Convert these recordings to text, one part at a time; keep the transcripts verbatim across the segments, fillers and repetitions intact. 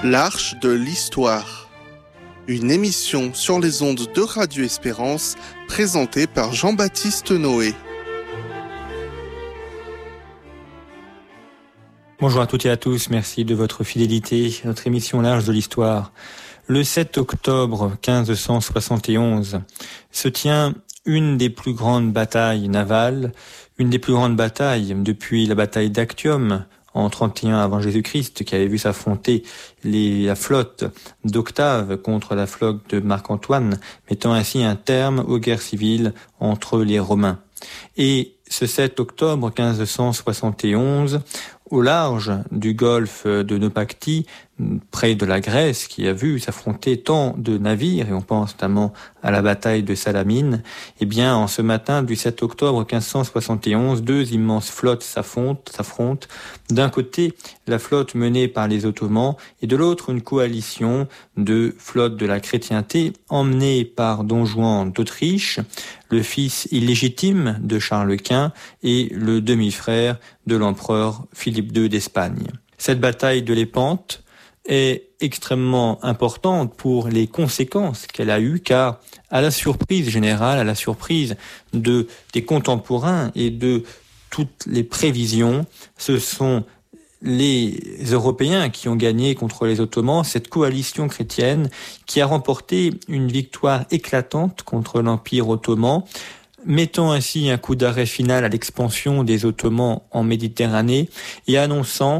L'Arche de l'Histoire. Une émission sur les ondes de Radio Espérance, présentée par Jean-Baptiste Noé. Bonjour à toutes et à tous, merci de votre fidélité à notre émission L'Arche de l'Histoire. Le sept octobre quinze cent soixante et onze se tient une des plus grandes batailles navales, une des plus grandes batailles depuis la bataille d'Actium en trente et un avant Jésus-Christ, qui avait vu s'affronter les, la flotte d'Octave contre la flotte de Marc-Antoine, mettant ainsi un terme aux guerres civiles entre les Romains. Et ce sept octobre quinze cent soixante et onze, au large du golfe de Naupactie, près de la Grèce, qui a vu s'affronter tant de navires, et on pense notamment à la bataille de Salamine, eh bien, en ce matin du sept octobre quinze cent soixante et onze, deux immenses flottes s'affrontent, s'affrontent. D'un côté, la flotte menée par les Ottomans, et de l'autre, une coalition de flottes de la chrétienté, emmenée par Don Juan d'Autriche, le fils illégitime de Charles Quint, et le demi-frère de l'empereur Philippe deux d'Espagne. Cette bataille de Lépante est extrêmement importante pour les conséquences qu'elle a eues, car à la surprise générale, à la surprise de des contemporains et de toutes les prévisions, ce sont les Européens qui ont gagné contre les Ottomans, cette coalition chrétienne qui a remporté une victoire éclatante contre l'Empire ottoman, mettant ainsi un coup d'arrêt final à l'expansion des Ottomans en Méditerranée et annonçant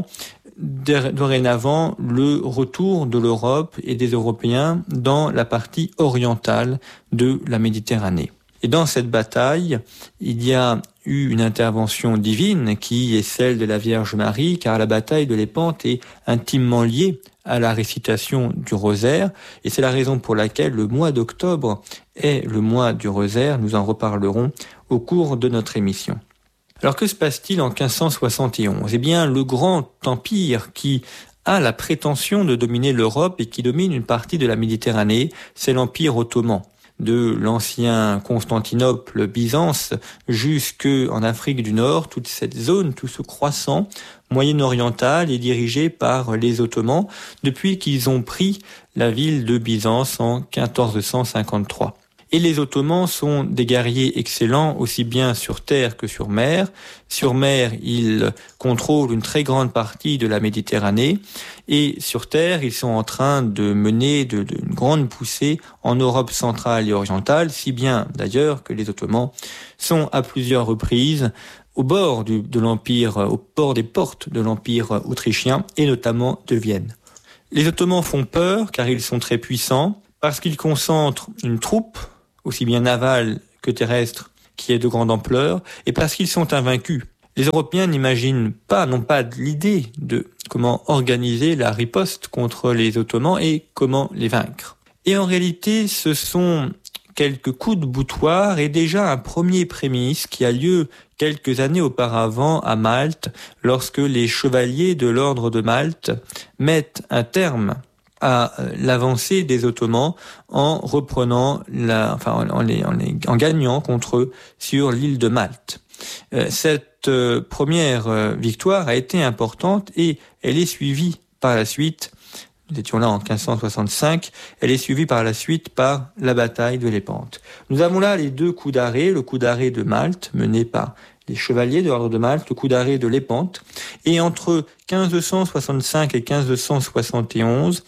dorénavant le retour de l'Europe et des Européens dans la partie orientale de la Méditerranée. Et dans cette bataille, il y a eu une intervention divine qui est celle de la Vierge Marie, car la bataille de Lépante est intimement liée à la récitation du rosaire, et c'est la raison pour laquelle le mois d'octobre est le mois du rosaire. Nous en reparlerons au cours de notre émission. Alors que se passe-t-il en quinze cent soixante et onze ? Eh bien, le grand empire qui a la prétention de dominer l'Europe et qui domine une partie de la Méditerranée, c'est l'Empire ottoman. De l'ancien Constantinople, Byzance, jusque en Afrique du Nord, toute cette zone, tout ce croissant moyen-oriental est dirigé par les Ottomans depuis qu'ils ont pris la ville de Byzance en quatorze cent cinquante-trois. Et les Ottomans sont des guerriers excellents, aussi bien sur terre que sur mer. Sur mer, ils contrôlent une très grande partie de la Méditerranée. Et sur terre, ils sont en train de mener de, de, une grande poussée en Europe centrale et orientale, si bien d'ailleurs que les Ottomans sont à plusieurs reprises au bord du, de l'Empire, au bord des portes de l'Empire autrichien, et notamment de Vienne. Les Ottomans font peur, car ils sont très puissants, parce qu'ils concentrent une troupe, aussi bien navale que terrestre, qui est de grande ampleur, et parce qu'ils sont invaincus. Les Européens n'imaginent pas, n'ont pas l'idée de comment organiser la riposte contre les Ottomans et comment les vaincre. Et en réalité, ce sont quelques coups de boutoir et déjà un premier prémisse qui a lieu quelques années auparavant à Malte, lorsque les chevaliers de l'ordre de Malte mettent un terme à l'avancée des Ottomans en reprenant la, enfin, en, les, en, les, en gagnant contre eux sur l'île de Malte. Euh, cette euh, première euh, victoire a été importante et elle est suivie par la suite, nous étions là en quinze cent soixante-cinq, elle est suivie par la suite par la bataille de Lépante. Nous avons là les deux coups d'arrêt, le coup d'arrêt de Malte mené par les chevaliers de l'ordre de Malte, le coup d'arrêt de Lépante. Et entre quinze cent soixante-cinq et quinze cent soixante et onze,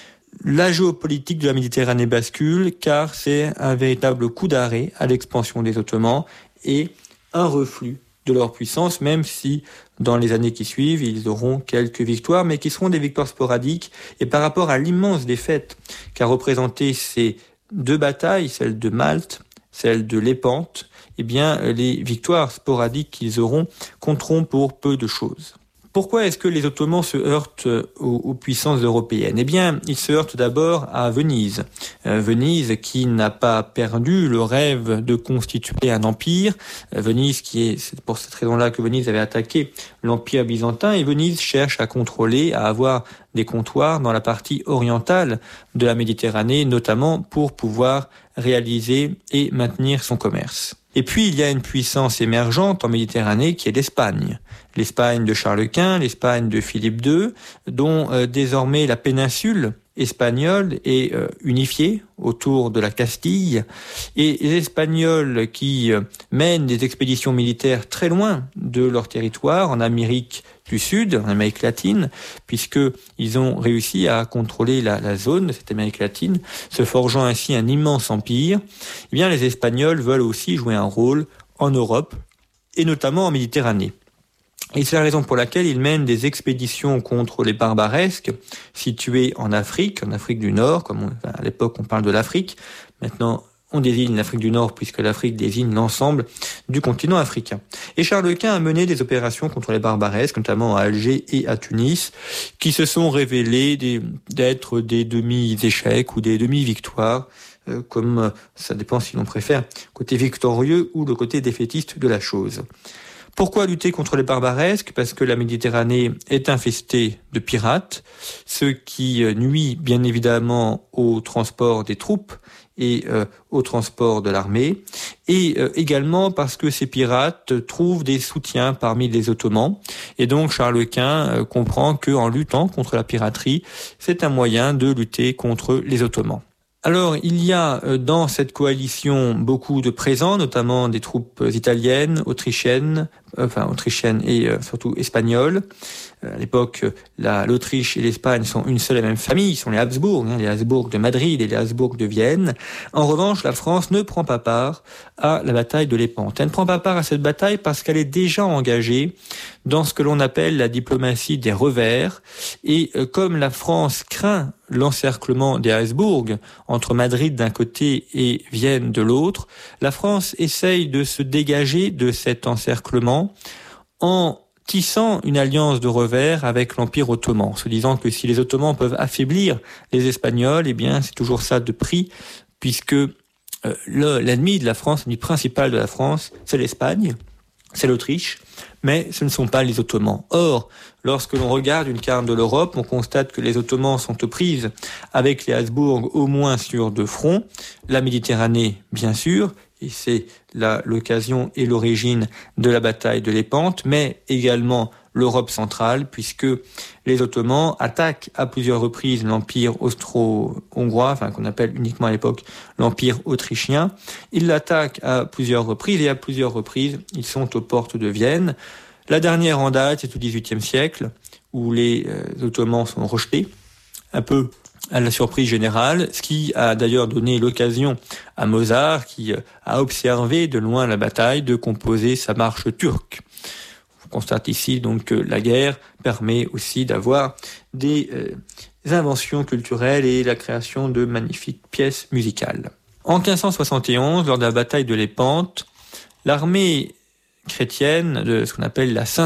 la géopolitique de la Méditerranée bascule, car c'est un véritable coup d'arrêt à l'expansion des Ottomans et un reflux de leur puissance, même si dans les années qui suivent, ils auront quelques victoires, mais qui seront des victoires sporadiques. Et par rapport à l'immense défaite qu'a représenté ces deux batailles, celle de Malte, celle de Lépante, eh bien, les victoires sporadiques qu'ils auront compteront pour peu de choses. Pourquoi est-ce que les Ottomans se heurtent aux, aux puissances européennes ? Eh bien, ils se heurtent d'abord à Venise. Euh, Venise qui n'a pas perdu le rêve de constituer un empire. Euh, Venise qui est, c'est pour cette raison-là que Venise avait attaqué l'empire byzantin, et Venise cherche à contrôler, à avoir des comptoirs dans la partie orientale de la Méditerranée, notamment pour pouvoir réaliser et maintenir son commerce. Et puis, il y a une puissance émergente en Méditerranée qui est l'Espagne. L'Espagne de Charles Quint, l'Espagne de Philippe deux, dont euh, désormais la péninsule espagnole est euh, unifiée autour de la Castille. Et les Espagnols qui euh, mènent des expéditions militaires très loin de leur territoire, en Amérique du Sud, en Amérique latine, puisqu'ils ont réussi à contrôler la, la zone de cette Amérique latine, se forgeant ainsi un immense empire, eh bien les Espagnols veulent aussi jouer un rôle en Europe, et notamment en Méditerranée. Et c'est la raison pour laquelle ils mènent des expéditions contre les barbaresques situés en Afrique, en Afrique du Nord, comme on, enfin, à l'époque on parle de l'Afrique, maintenant on désigne l'Afrique du Nord puisque l'Afrique désigne l'ensemble du continent africain. Et Charles Quint a mené des opérations contre les barbaresques, notamment à Alger et à Tunis, qui se sont révélées des, d'être des demi-échecs ou des demi-victoires, euh, comme euh, ça dépend si l'on préfère, côté victorieux ou le côté défaitiste de la chose. Pourquoi lutter contre les barbaresques ? Parce que la Méditerranée est infestée de pirates, ce qui nuit bien évidemment au transport des troupes et euh, au transport de l'armée, et euh, également parce que ces pirates trouvent des soutiens parmi les Ottomans, et donc Charles Quint euh, comprend qu'en luttant contre la piraterie, c'est un moyen de lutter contre les Ottomans. Alors, il y a dans cette coalition beaucoup de présents, notamment des troupes italiennes, autrichiennes, enfin autrichiennes et euh, surtout espagnoles. À l'époque, la, l'Autriche et l'Espagne sont une seule et même famille, ils sont les Habsbourg, hein, les Habsbourg de Madrid et les Habsbourg de Vienne. En revanche, la France ne prend pas part à la bataille de Lépante. Elle ne prend pas part à cette bataille parce qu'elle est déjà engagée dans ce que l'on appelle la diplomatie des revers. Et euh, comme la France craint l'encerclement des Habsbourg entre Madrid d'un côté et Vienne de l'autre, la France essaye de se dégager de cet encerclement en tissant une alliance de revers avec l'Empire ottoman, en se disant que si les Ottomans peuvent affaiblir les Espagnols, eh bien c'est toujours ça de prix, puisque euh, le, l'ennemi de la France, l'ennemi principal de la France, c'est l'Espagne, c'est l'Autriche, mais ce ne sont pas les Ottomans. Or, lorsque l'on regarde une carte de l'Europe, on constate que les Ottomans sont aux prises avec les Habsbourg au moins sur deux fronts, la Méditerranée bien sûr, et c'est là l'occasion et l'origine de la bataille de Lépante, mais également l'Europe centrale, puisque les Ottomans attaquent à plusieurs reprises l'Empire austro-hongrois, enfin qu'on appelle uniquement à l'époque l'Empire autrichien. Ils l'attaquent à plusieurs reprises, et à plusieurs reprises, ils sont aux portes de Vienne. La dernière en date, c'est au dix-huitième siècle, où les euh, Ottomans sont rejetés, un peu à la surprise générale, ce qui a d'ailleurs donné l'occasion à Mozart, qui a observé de loin la bataille, de composer sa marche turque. On constate ici donc que la guerre permet aussi d'avoir des euh, inventions culturelles et la création de magnifiques pièces musicales. En quinze cent soixante et onze, lors de la bataille de Lépante, l'armée chrétienne de ce qu'on appelle la Sainte